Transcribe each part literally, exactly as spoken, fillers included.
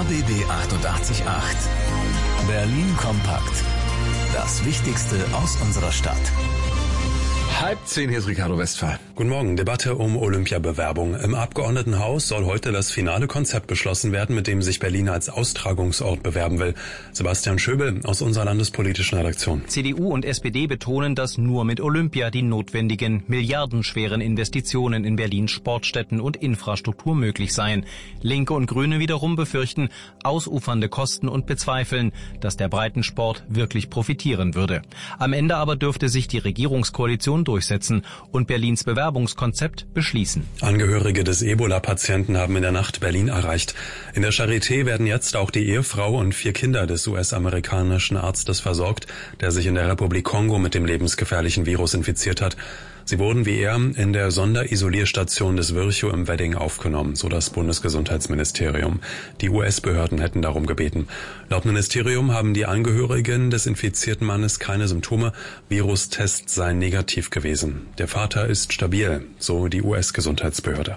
B B achtundachtzig Komma acht. Berlin kompakt. Das Wichtigste aus unserer Stadt. Halb zehn, hier ist Ricardo Westphal. Guten Morgen. Debatte um Olympiabewerbung. Im Abgeordnetenhaus soll heute das finale Konzept beschlossen werden, mit dem sich Berlin als Austragungsort bewerben will. Sebastian Schöbel aus unserer landespolitischen Redaktion. C D U und S P D betonen, dass nur mit Olympia die notwendigen milliardenschweren Investitionen in Berlins Sportstätten und Infrastruktur möglich seien. Linke und Grüne wiederum befürchten ausufernde Kosten und bezweifeln, dass der Breitensport wirklich profitieren würde. Am Ende aber dürfte sich die Regierungskoalition durchsetzen und Berlins Bewerbungskonzept beschließen. Angehörige des Ebola-Patienten haben in der Nacht Berlin erreicht. In der Charité werden jetzt auch die Ehefrau und vier Kinder des U S-amerikanischen Arztes versorgt, der sich in der Republik Kongo mit dem lebensgefährlichen Virus infiziert hat. Sie wurden wie er in der Sonderisolierstation des Virchow im Wedding aufgenommen, so das Bundesgesundheitsministerium. Die U S-Behörden hätten darum gebeten. Laut Ministerium haben die Angehörigen des infizierten Mannes keine Symptome. Virustests seien negativ gewesen. Der Vater ist stabil, so die U S-Gesundheitsbehörde.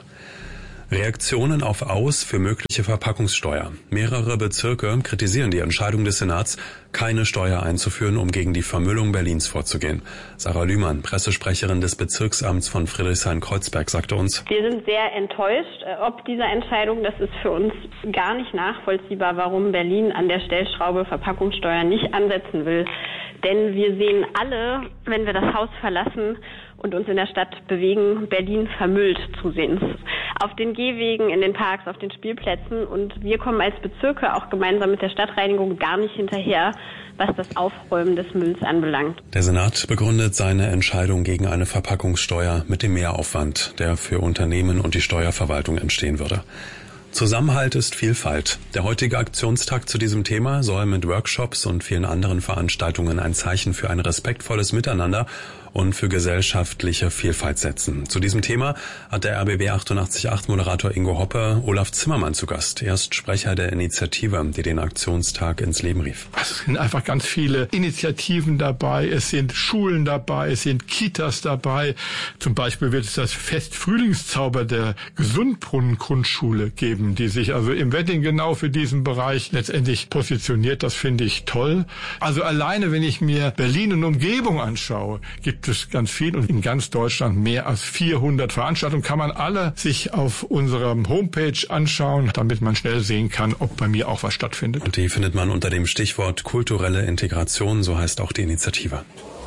Reaktionen auf Aus für mögliche Verpackungssteuer. Mehrere Bezirke kritisieren die Entscheidung des Senats, keine Steuer einzuführen, um gegen die Vermüllung Berlins vorzugehen. Sarah Lühmann, Pressesprecherin des Bezirksamts von Friedrichshain-Kreuzberg, sagte uns: Wir sind sehr enttäuscht ob dieser Entscheidung. Das ist für uns gar nicht nachvollziehbar, warum Berlin an der Stellschraube Verpackungssteuer nicht ansetzen will. Denn wir sehen alle, wenn wir das Haus verlassen und uns in der Stadt bewegen, Berlin vermüllt zusehends. Auf den Gehwegen, in den Parks, auf den Spielplätzen. Und wir kommen als Bezirke auch gemeinsam mit der Stadtreinigung gar nicht hinterher, was das Aufräumen des Mülls anbelangt. Der Senat begründet seine Entscheidung gegen eine Verpackungssteuer mit dem Mehraufwand, der für Unternehmen und die Steuerverwaltung entstehen würde. Zusammenhalt ist Vielfalt. Der heutige Aktionstag zu diesem Thema soll mit Workshops und vielen anderen Veranstaltungen ein Zeichen für ein respektvolles Miteinander und für gesellschaftliche Vielfalt setzen. Zu diesem Thema hat der R B B achtundachtzig Komma acht Moderator Ingo Hoppe Olaf Zimmermann zu Gast. Er ist Sprecher der Initiative, die den Aktionstag ins Leben rief. Es sind einfach ganz viele Initiativen dabei, es sind Schulen dabei, es sind Kitas dabei. Zum Beispiel wird es das Fest Frühlingszauber der Gesundbrunnen-Grundschule geben, die sich also im Wedding genau für diesen Bereich letztendlich positioniert. Das finde ich toll. Also alleine, wenn ich mir Berlin und Umgebung anschaue, gibt es ganz viel und in ganz Deutschland mehr als vierhundert Veranstaltungen. Kann man alle sich auf unserer Homepage anschauen, damit man schnell sehen kann, ob bei mir auch was stattfindet. Und die findet man unter dem Stichwort kulturelle Integration, so heißt auch die Initiative.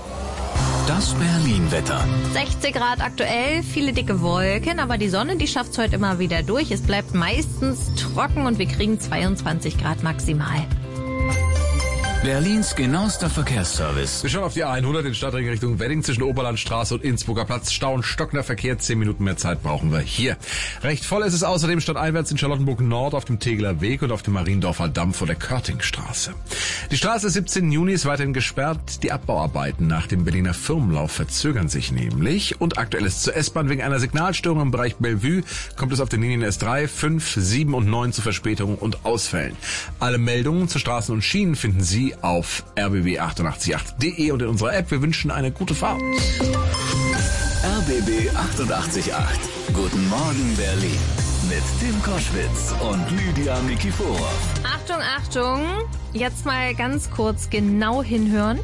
Das Berlin-Wetter. sechzig Grad aktuell, viele dicke Wolken, aber die Sonne, die schafft's heute immer wieder durch. Es bleibt meistens trocken und wir kriegen zweiundzwanzig Grad maximal. Berlins genauester Verkehrsservice. Wir schauen auf die hundert in Stadtring Richtung Wedding zwischen Oberlandstraße und Innsbrucker Platz. Stau und stockender Verkehr. Zehn Minuten mehr Zeit brauchen wir hier. Recht voll ist es außerdem stadteinwärts in Charlottenburg Nord auf dem Tegeler Weg und auf dem Mariendorfer Damm vor der Körtingstraße. Die Straße siebzehnten Juni ist weiterhin gesperrt. Die Abbauarbeiten nach dem Berliner Firmenlauf verzögern sich nämlich. Und aktuell ist zur S-Bahn wegen einer Signalstörung im Bereich Bellevue kommt es auf den Linien S drei, fünf, sieben und neun zu Verspätungen und Ausfällen. Alle Meldungen zu Straßen und Schienen finden Sie auf r b b achtundachtzig Komma acht punkt de und in unserer App. Wir wünschen eine gute Fahrt. R B B achtundachtzig Komma acht. Guten Morgen Berlin. Mit Tim Koschwitz und Lydia Nikiforov. Achtung, Achtung. Jetzt mal ganz kurz genau hinhören.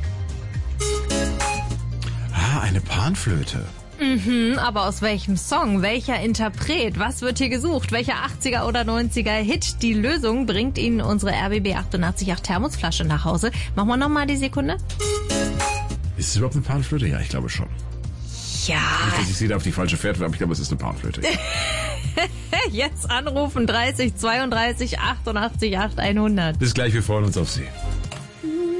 Ah, eine Panflöte. Mhm, aber aus welchem Song? Welcher Interpret? Was wird hier gesucht? Welcher achtziger oder neunziger Hit? Die Lösung bringt Ihnen unsere R B B achtundachtzig Komma acht Thermosflasche nach Hause. Machen wir nochmal die Sekunde. Ist es überhaupt eine Panflöte? Ja, ich glaube schon. Ja. Nicht, dass ich sie da auf die falsche Fährte, aber ich glaube, es ist eine Panflöte. Jetzt anrufen dreißig zweiunddreißig achtundachtzig acht hundert. Bis gleich, wir freuen uns auf Sie.